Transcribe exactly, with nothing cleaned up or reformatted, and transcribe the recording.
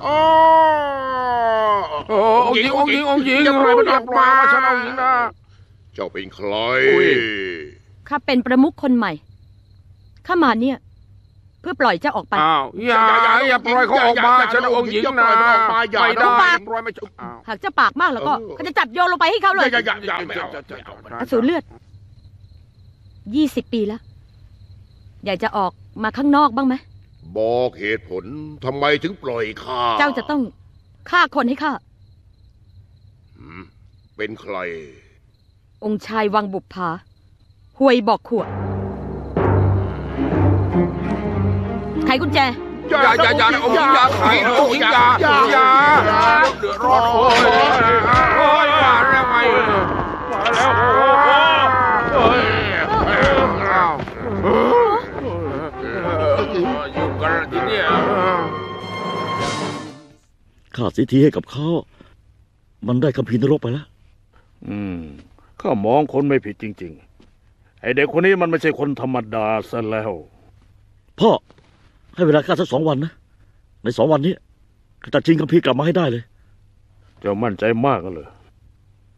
โอ้องค์หญิงองค์หญิงองค์หญิงอะไรมันออกมาว่าฉันเอาหญิงนะเจ้าเป็นใครข้าเป็นประมุขคนใหม่ข้ามาเนี่ยเพื่อปล่อยเจ้าออกไปอ้าวอย่าอย่าปล่อยเขาออกมาฉันเอาองค์หญิงนะไม่ได้ปล่อยไม่จบหากเจ้าปากมากแล้วก็ข้าจะจับโยนลงไปให้เขาเลยอสูรเลือดยี่สิบปีแล้วอยากจะออกมาข้างนอกบ้างไหมบอกเหตุผลทำไมถึงปล่อยข้าเจ้าจะต้องฆ่าคนให้ข้าเป็นใครองค์ชายวังบุปผาห่วยบอกขวดไขกุญแจอย่าอย่าอย่าองค์หญิงอย่าไของค์หญิงอย่าอย่าเดือดร้อนโอ้ยโอ้ยมาแล้วไงมาแล้วโอ้ยอ้าวอยู่กันที่นี่ข้าสิทธิให้กับเขามันได้คัมภีร์นรกไปแล้วอืมข้ามองคนไม่ผิดจริงๆไอเด็กคนนี้มันไม่ใช่คนธรรมดาซะแล้วพ่อให้เวลาข้าสักสองวันนะในสองวันนี้ข้าจะชิงคัมภีร์กลับมาให้ได้เลยเจ้ามั่นใจมากเลย